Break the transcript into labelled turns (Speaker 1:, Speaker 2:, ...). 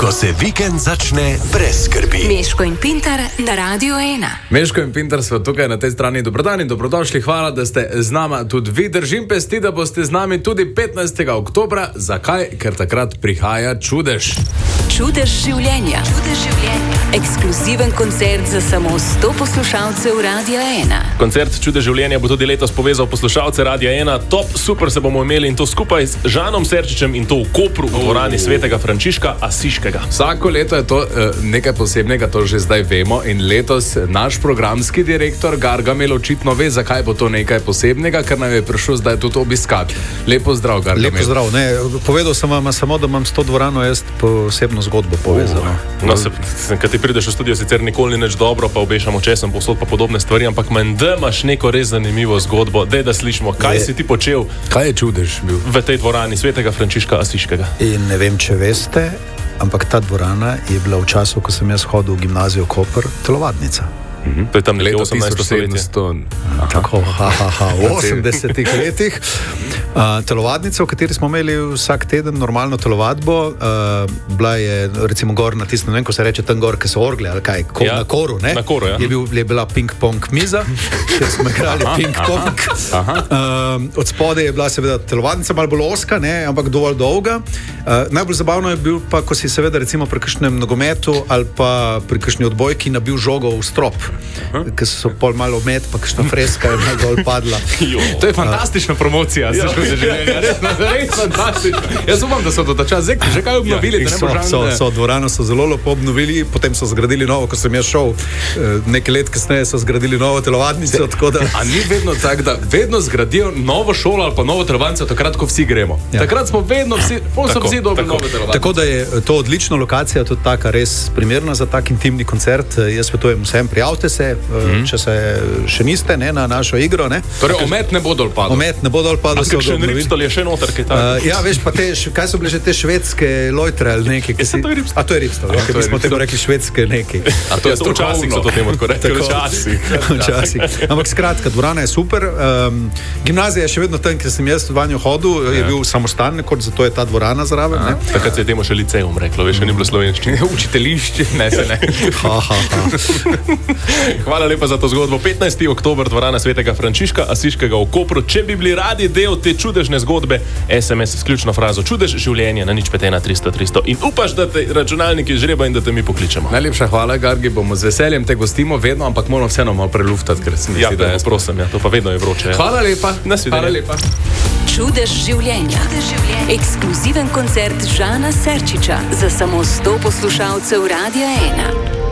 Speaker 1: ko se vikend začne brez skrbi.
Speaker 2: Meško in Pintar na Radio 1.
Speaker 3: Meško in Pintar smo tukaj na tej strani. Dobrodan in dobrodošli. Hvala, da ste z nama tudi vi. Držim pesti, da boste z nami tudi 15. oktobra. Zakaj? Ker takrat prihaja čudež.
Speaker 2: Čudež življenja. Ekskluziven koncert za samo 100 poslušalcev Radia 1.
Speaker 4: Koncert Čudež življenja bo tudi letos povezal poslušalce Radia 1. Top, super se bomo imeli in to skupaj z Žanom Serčičem in to v Kopru v dvorani Svetega Frančiška Asiškega.
Speaker 3: Vsako leto je to nekaj posebnega, to že zdaj vemo, in letos naš programski direktor Gargamel očitno ve, zakaj bo to nekaj posebnega, ker nam je prišel zdaj tudi obiskat. Lepo zdrav, Gargamel.
Speaker 5: Lepo zdrav. Povedal sem vam samo, da imam s to dvorano jaz posebno zgodbo povezano.
Speaker 4: Kad ti prideš v studio, sicer nikoli ni nič dobro, pa obešamo česen posod pa podobne stvari, ampak menda imaš neko res zanimivo zgodbo. Dej, da slišimo, kaj si ti počel.
Speaker 3: Kaj je čudež bil?
Speaker 4: V tej dvorani Svetega Frančiška Asiškega.
Speaker 5: In ne vem, če veste, ampak ta dvorana je bila v času, ko sem jaz hodil v gimnazijo Koper, telovadnica.
Speaker 4: To je tam
Speaker 3: Leto
Speaker 4: 18. stoletje.
Speaker 5: Tako, v 80-ih letih. Telovadnica, v kateri smo imeli vsak teden normalno telovadbo, bila je recimo gor na tistem, ne vem, ko se reče tam gor, ki so orgle, ali kaj, na koru, ne?
Speaker 4: Na koru, ja.
Speaker 5: Je bila ping-pong miza, kjer smo igrali ping-pong. Od spodaj je bila seveda telovadnica, malo bolj oska, ne, ampak dovolj dolga. Najbolj zabavno je bil pa, ko si seveda recimo pri kakšnem nogometu ali pa pri kakšni odbojki nabil žogo v strop. Ker so pol malo met, pa kakšna freska je malo dol padla.
Speaker 3: To je fantastična promocija, res fantastična. Jaz upam, da so do ta čas že kaj obnovili, da ne bo žal.
Speaker 5: Dvorano so zelo lepo obnovili, potem so zgradili novo, ko sem jaz šel, nekaj let kasneje so zgradili novo telovadnico, tako da...
Speaker 3: A ni vedno tak, da vedno zgradijo novo šolo ali pa novo telovadnico, takrat, ko vsi gremo. Takrat smo vedno vsi, vsi dobili nove telovadnice.
Speaker 5: Tako da je to odlična lokacija, tudi taka res primerna za tak intimni koncert. Jaz svetujem vsem, prijavite se, če se še niste, ne, na našo igro, ne.
Speaker 3: Torej, omet ne bo dol padel.
Speaker 5: Omet ne bo dol padel.
Speaker 4: A kakšen ripstol je še noter, kaj tako?
Speaker 5: Ja, veš, pa te, kaj so bile že te švedske lojtre ali nekaj?
Speaker 4: To je ripstol.
Speaker 5: A to je ripstol, ok, mi smo temu rekli švedske nekaj.
Speaker 4: A to je včasih so to temu tako rekli, včasih.
Speaker 5: Ampak skratka, dvorana je super. Gimnazija je še vedno tam, ker sem jaz vanjo hodil, je bil samostan, zato je ta dvorana zraven, ne.
Speaker 4: Takrat se je temu še liceum reklo, veš, ni bilo slovenščine.
Speaker 3: Učiteljišče, ne se ne.
Speaker 4: Hvala lepa za to zgodbo. 15. oktober, dvorana Svetega Frančiška Asiškega v Kopru. Če bi bili radi del te čudežne zgodbe, SMS s ključno frazo Čudež življenja na 051 300 300 in upaš, da te računalnik izžreba in da te mi pokličemo.
Speaker 3: Najlepša hvala, Gargi, bomo z veseljem te gostimo vedno, ampak moramo vseeno malo preluftati, ker se mi zdi, da je
Speaker 4: prosim, to pa vedno je vroče.
Speaker 3: Hvala lepa. Hvala lepa.
Speaker 2: Čudež življenja. Ekskluziven koncert Žana Serčiča za samo 100 poslušalcev Radia 1.